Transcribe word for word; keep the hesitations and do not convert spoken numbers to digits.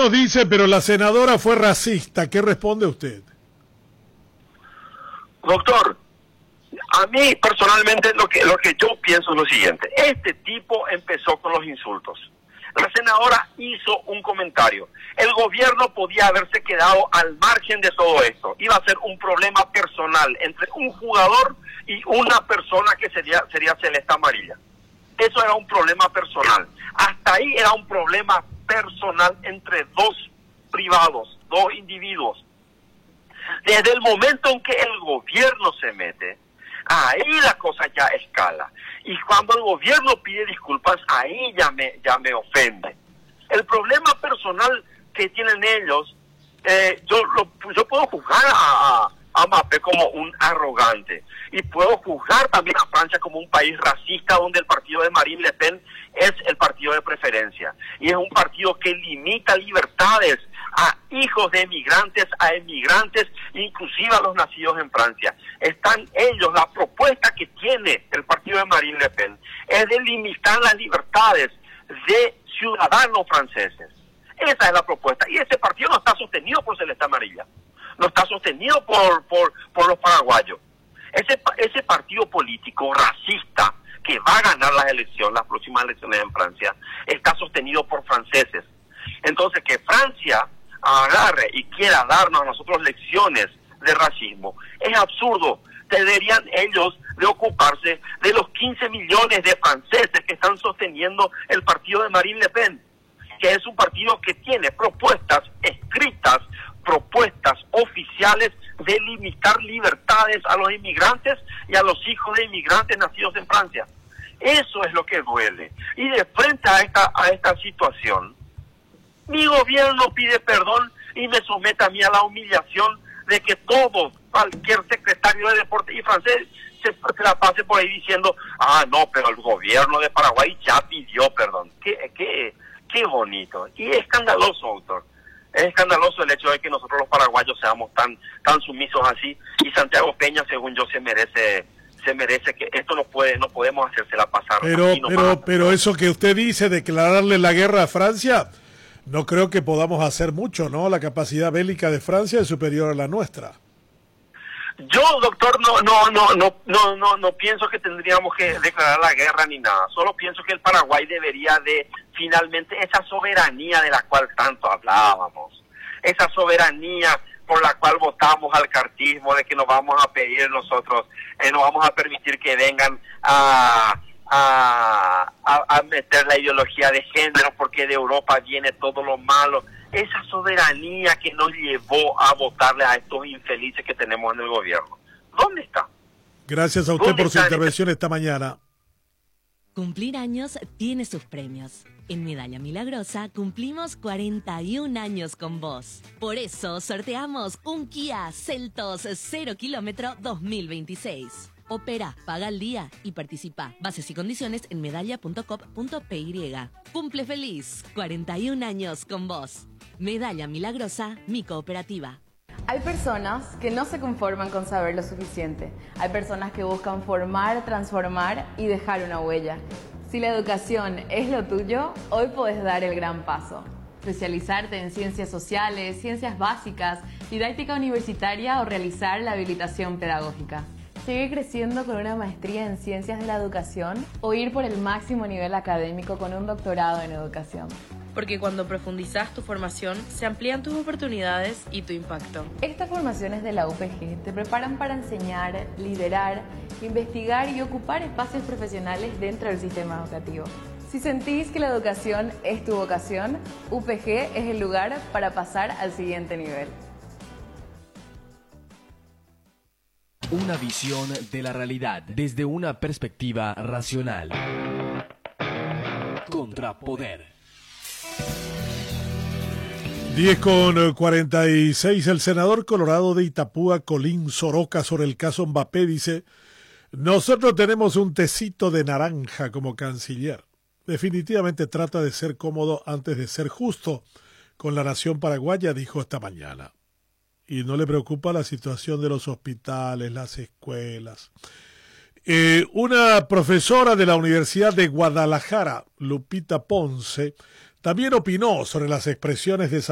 nos dice, pero la senadora fue racista. ¿Qué responde usted? Doctor, a mí personalmente lo que lo que yo pienso es lo siguiente. Este tipo empezó con los insultos. La senadora hizo un comentario. El gobierno podía haberse quedado al margen de todo esto. Iba a ser un problema personal entre un jugador y una persona que sería, sería Celeste Amarilla. Eso era un problema personal. Hasta ahí era un problema personal entre dos privados, dos individuos. Desde el momento en que el gobierno se mete, ahí la cosa ya escala. Y cuando el gobierno pide disculpas, ahí ya me, ya me ofende. El problema personal que tienen ellos, eh, yo, lo, yo puedo juzgar a, a, a Mbappé como un arrogante. Y puedo juzgar también a Francia como un país racista, donde el partido de Marine Le Pen es el partido de preferencia. Y es un partido que limita libertades a hijos de emigrantes, a emigrantes, inclusive a los nacidos en Francia. Están ellos, la propuesta que tiene el partido de Marine Le Pen es de limitar las libertades de ciudadanos franceses. Esa es la propuesta. Y ese partido no está sostenido por Celeste Amarilla, no está sostenido por, por, por los paraguayos. Ese, ese partido político racista que va a ganar las elecciones, las próximas elecciones en Francia, está sostenido por franceses. Entonces, que Francia agarre y quiera darnos a nosotros lecciones de racismo es absurdo. Deberían ellos de ocuparse de los quince millones de franceses que están sosteniendo el partido de Marine Le Pen, que es un partido que tiene propuestas escritas, propuestas oficiales de limitar libertades a los inmigrantes y a los hijos de inmigrantes nacidos en Francia. Eso es lo que duele. Y de frente a esta, a esta situación, mi gobierno pide perdón y me somete a mí a la humillación de que todo, cualquier secretario de deporte y francés se, se la pase por ahí diciendo, ah, no, pero el gobierno de Paraguay ya pidió perdón. Qué, qué, qué bonito. Y es escandaloso, doctor. Es escandaloso el hecho de que nosotros los paraguayos seamos tan, tan sumisos así, y Santiago Peña, según yo, se merece... se merece que esto no puede, no podemos hacérsela pasar. Pero, pero, pero eso que usted dice, declararle la guerra a Francia, no creo que podamos hacer mucho, ¿no? La capacidad bélica de Francia es superior a la nuestra. Yo, doctor, no, no, no, no, no, no, no pienso que tendríamos que declarar la guerra ni nada. Solo pienso que el Paraguay debería de, finalmente, esa soberanía de la cual tanto hablábamos, esa soberanía por la cual votamos al cartismo, de que nos vamos a pedir nosotros, eh, no vamos a permitir que vengan a, a, a, a meter la ideología de género, porque de Europa viene todo lo malo. Esa soberanía que nos llevó a votarle a estos infelices que tenemos en el gobierno. ¿Dónde está? Gracias a usted por su intervención esta mañana. Cumplir años tiene sus premios. En Medalla Milagrosa cumplimos cuarenta y un años con vos. Por eso sorteamos un Kia Seltos cero kilómetro dos mil veintiséis. Opera, paga al día y participa. Bases y condiciones en medalla punto com punto p y. Cumple feliz, cuarenta y un años con vos. Medalla Milagrosa, mi cooperativa. Hay personas que no se conforman con saber lo suficiente. Hay personas que buscan formar, transformar y dejar una huella. Si la educación es lo tuyo, hoy podés dar el gran paso. Especializarte en ciencias sociales, ciencias básicas, didáctica universitaria o realizar la habilitación pedagógica. Seguir creciendo con una maestría en ciencias de la educación o ir por el máximo nivel académico con un doctorado en educación. Porque cuando profundizas tu formación, se amplían tus oportunidades y tu impacto. Estas formaciones de la U P G te preparan para enseñar, liderar, investigar y ocupar espacios profesionales dentro del sistema educativo. Si sentís que la educación es tu vocación, U P G es el lugar para pasar al siguiente nivel. Una visión de la realidad desde una perspectiva racional. Contrapoder. diez con cuarenta y seis, el senador colorado de Itapúa, Colín Soroca, sobre el caso Mbappé, dice: nosotros tenemos un tecito de naranja como canciller. Definitivamente trata de ser cómodo antes de ser justo con la nación paraguaya, dijo esta mañana. Y no le preocupa la situación de los hospitales, las escuelas. Eh, una profesora de la Universidad de Guadalajara, Lupita Ponce, también opinó sobre las expresiones de